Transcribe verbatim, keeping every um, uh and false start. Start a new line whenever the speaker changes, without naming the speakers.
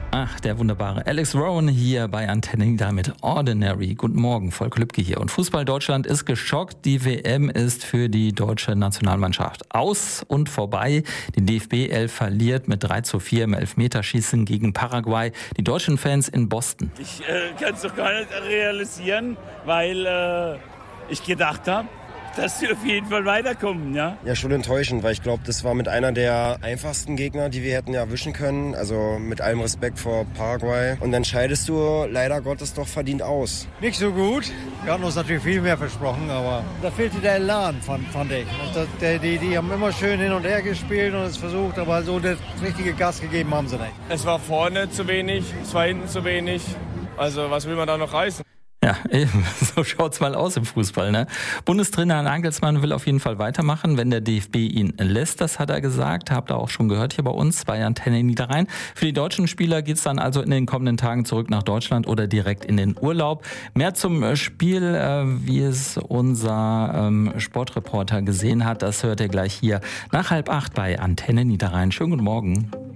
Ach, der wunderbare Alex Rowan hier bei Antenne Nieder mit Ordinary. Guten Morgen, Volker Lübke hier. Und Fußball Deutschland ist geschockt. Die W M ist für die deutsche Nationalmannschaft aus und vorbei. Die D F B elf verliert mit drei zu vier im Elfmeterschießen gegen Paraguay. Die deutschen Fans in Boston.
Ich äh, kann es doch gar nicht realisieren, weil äh, ich gedacht habe, dass sie auf jeden Fall weiterkommen, ja?
Ja, schon enttäuschend, weil ich glaube, das war mit einer der einfachsten Gegner, die wir hätten erwischen können. Also mit allem Respekt vor Paraguay. Und dann scheidest du leider Gottes doch verdient aus.
Nicht so gut. Wir hatten uns natürlich viel mehr versprochen, aber da fehlte der Elan, fand, fand ich. Und das, der, die, die haben immer schön hin und her gespielt und es versucht, aber so das richtige Gas gegeben haben sie nicht.
Es war vorne zu wenig, es war hinten zu wenig. Also was will man da noch reißen?
Ja, eben. So schaut's mal aus im Fußball, ne? Bundestrainer Nagelsmann will auf jeden Fall weitermachen, wenn der D F B ihn lässt, das hat er gesagt. Habt ihr auch schon gehört hier bei uns bei Antenne Niederrhein. Für die deutschen Spieler geht's dann also in den kommenden Tagen zurück nach Deutschland oder direkt in den Urlaub. Mehr zum Spiel, äh, wie es unser ähm, Sportreporter gesehen hat, das hört ihr gleich hier nach halb acht bei Antenne Niederrhein. Schönen guten Morgen.